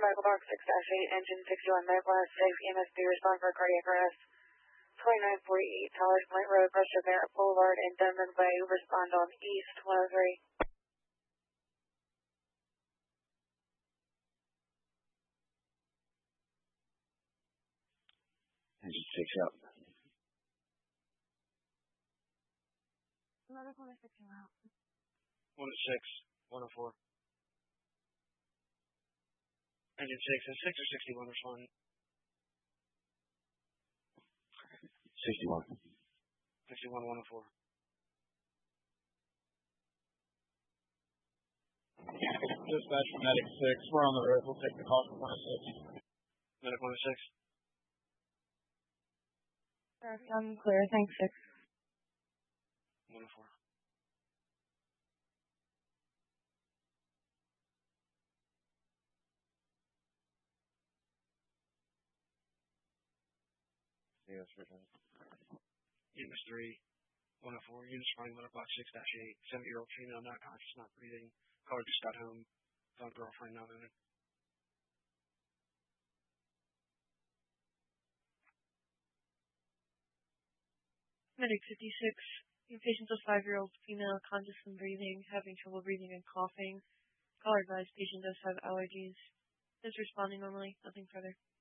medical box 6-8, engine 61 medical safe, EMSB respond for cardiac arrest. 2948 Towers Point Road, Western Barrett Boulevard, and Denman Way, respond on East 103. Engine 6 up. Medical 6 out. 1 at 6, 104. Engine 6 and 6 or 61 respond. 61. 61, 104. Dispatch from Medic 6. We're on the road. We'll take the call from 106. Medic 106. I'm clear. Thanks, 6. 104. Yes, Richard. Unit 3, 104. Unit responding medical box 6-8. 7-year-old female, not conscious, not breathing. Caller just got home. Found girlfriend, not moving. Medic 56. Your patient is 5-year-old female, conscious and breathing, having trouble breathing and coughing. Caller advised patient does have allergies. Is responding normally. Nothing further.